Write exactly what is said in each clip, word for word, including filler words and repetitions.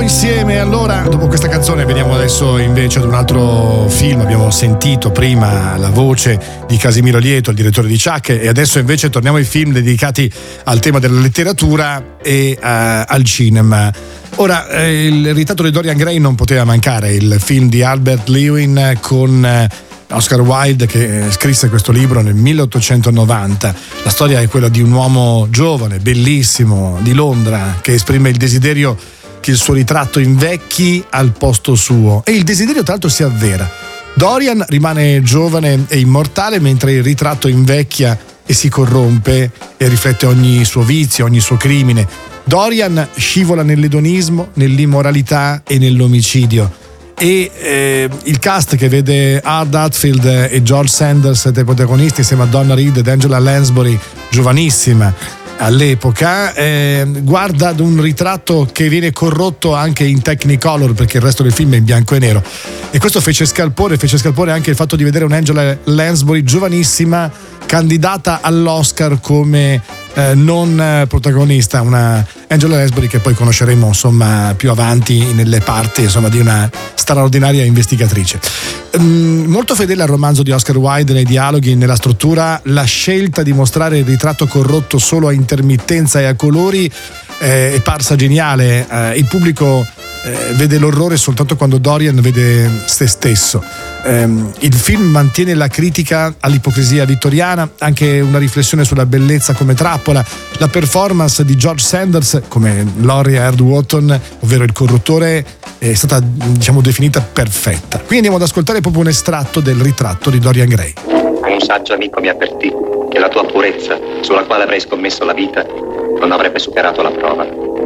insieme. Allora, dopo questa canzone veniamo adesso invece ad un altro film. Abbiamo sentito prima la voce di Casimiro Lieto, il direttore di Chuck, e adesso invece torniamo ai film dedicati al tema della letteratura e uh, al cinema. Ora, eh, il ritratto di Dorian Gray non poteva mancare, il film di Albert Lewin con eh, Oscar Wilde, che scrisse questo libro nel milleottocentonovanta. La storia è quella di un uomo giovane, bellissimo, di Londra, che esprime il desiderio che il suo ritratto invecchi al posto suo, e il desiderio tra l'altro si avvera. Dorian rimane giovane e immortale, mentre il ritratto invecchia e si corrompe e riflette ogni suo vizio, ogni suo crimine. Dorian scivola nell'edonismo, nell'immoralità e nell'omicidio. E eh, il cast, che vede Ard Hatfield e George Sanders dei protagonisti, insieme a Donna Reed ed Angela Lansbury, giovanissima all'epoca, eh, guarda ad un ritratto che viene corrotto anche in Technicolor, perché il resto del film è in bianco e nero, e questo fece scalpore fece scalpore anche il fatto di vedere un'Angela Lansbury giovanissima candidata all'Oscar come eh, non protagonista, una Angela Lansbury che poi conosceremo insomma più avanti nelle parti insomma di una straordinaria investigatrice. Um, molto fedele al romanzo di Oscar Wilde nei dialoghi e nella struttura, la scelta di mostrare il ritratto corrotto solo a intermittenza e a colori eh, è parsa geniale. Eh, il pubblico eh, vede l'orrore soltanto quando Dorian vede se stesso. Um, il film mantiene la critica all'ipocrisia vittoriana, anche una riflessione sulla bellezza come trappola. La performance di George Sanders come Laurie Hard Wotton, ovvero il corruttore, è stata diciamo definita perfetta. Quindi andiamo ad ascoltare proprio un estratto del ritratto di Dorian Gray. Un saggio amico mi avvertì che la tua purezza, sulla quale avrei scommesso la vita, non avrebbe superato la prova.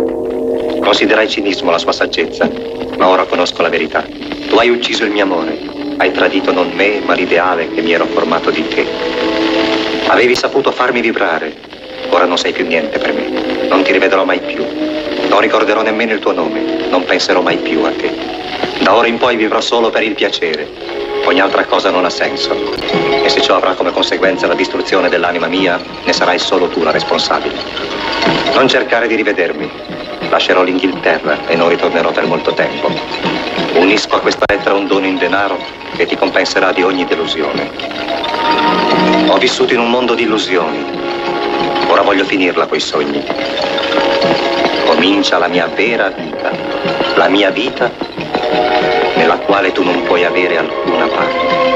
Considerai cinismo la sua saggezza, ma ora conosco la verità. Tu hai ucciso il mio amore. Hai tradito non me, ma l'ideale che mi ero formato di te. Avevi saputo farmi vibrare. Ora non sei più niente per me. Non ti rivedrò mai più. Non ricorderò nemmeno il tuo nome. Non penserò mai più a te. Da ora in poi vivrò solo per il piacere. Ogni altra cosa non ha senso. E se ciò avrà come conseguenza la distruzione dell'anima mia, ne sarai solo tu la responsabile. Non cercare di rivedermi. Lascerò l'Inghilterra e non ritornerò per molto tempo. Unisco a questa lettera un dono in denaro che ti compenserà di ogni delusione. Ho vissuto in un mondo di illusioni. Ora voglio finirla coi sogni. Comincia la mia vera vita. La mia vita nella quale tu non puoi avere alcuna parte.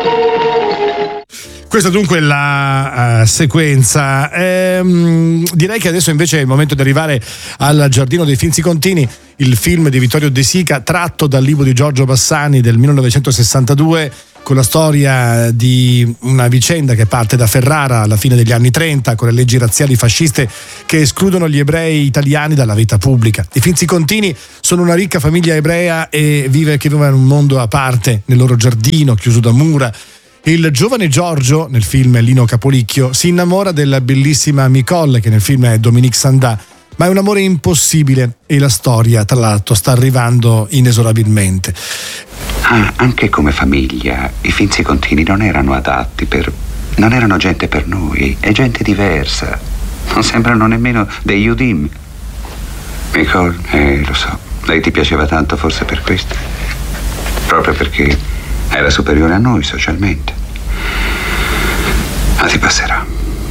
Questa dunque è la uh, sequenza. Ehm, direi che adesso invece è il momento di arrivare al Giardino dei Finzi Contini, il film di Vittorio De Sica tratto dal libro di Giorgio Bassani del millenovecentosessantadue, con la storia di una vicenda che parte da Ferrara alla fine degli anni trenta, con le leggi razziali fasciste che escludono gli ebrei italiani dalla vita pubblica. I Finzi Contini sono una ricca famiglia ebrea e vive che vive in un mondo a parte, nel loro giardino chiuso da mura. Il giovane Giorgio, nel film è Lino Capolicchio, si innamora della bellissima Nicole, che nel film è Dominique Sanda, ma è un amore impossibile e la storia, tra l'altro, sta arrivando inesorabilmente. Ah, anche come famiglia, i Finzi Contini non erano adatti per... non erano gente per noi, è gente diversa. Non sembrano nemmeno dei Udim. Nicole, eh, lo so, lei ti piaceva tanto forse per questo? Proprio perché era superiore a noi socialmente. Ma ti passerà.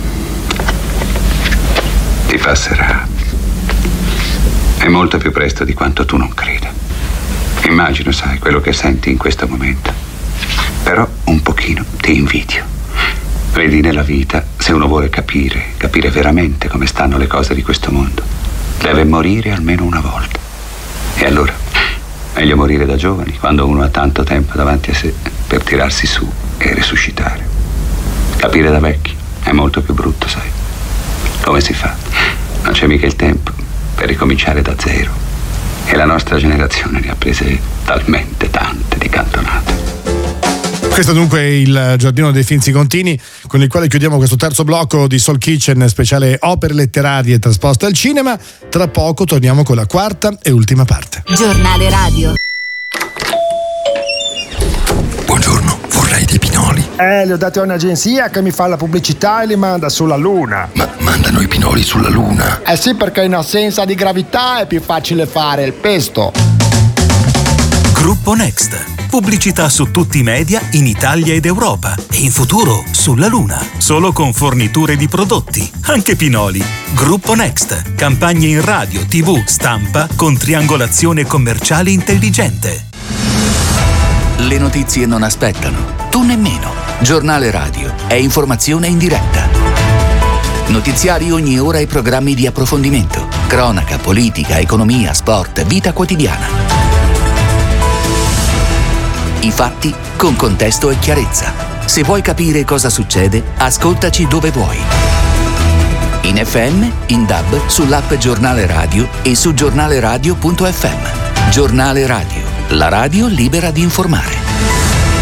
Ti passerà. È molto più presto di quanto tu non creda. Immagino, sai, quello che senti in questo momento. Però un pochino ti invidio. Vedi, nella vita, se uno vuole capire, capire veramente come stanno le cose di questo mondo, deve morire almeno una volta. E allora, meglio morire da giovani, quando uno ha tanto tempo davanti a sé per tirarsi su e risuscitare. Capire da vecchi è molto più brutto, sai. Come si fa? Non c'è mica il tempo per ricominciare da zero. E la nostra generazione ne ha prese talmente tante di cantonate. Questo dunque è il Giardino dei Finzi Contini, con il quale chiudiamo questo terzo blocco di Soul Kitchen speciale opere letterarie trasposte al cinema. Tra poco torniamo con la quarta e ultima parte. Giornale radio. Buongiorno, vorrei dei pinoli. Eh, li ho dati a un'agenzia che mi fa la pubblicità e li manda sulla Luna. Ma mandano i pinoli sulla Luna? Eh sì, perché in assenza di gravità è più facile fare il pesto. Gruppo Next. Pubblicità su tutti i media in Italia ed Europa e in futuro sulla Luna. Solo con forniture di prodotti, anche pinoli. Gruppo Next. Campagne in radio, tivù, stampa con triangolazione commerciale intelligente. Le notizie non aspettano. Tu nemmeno. Giornale Radio è informazione in diretta. Notiziari ogni ora e programmi di approfondimento. Cronaca, politica, economia, sport, vita quotidiana. I fatti con contesto e chiarezza. Se vuoi capire cosa succede, ascoltaci dove vuoi. In F M, in D A B, sull'app Giornale Radio e su giornaleradio punto effe emme. Giornale Radio, la radio libera di informare.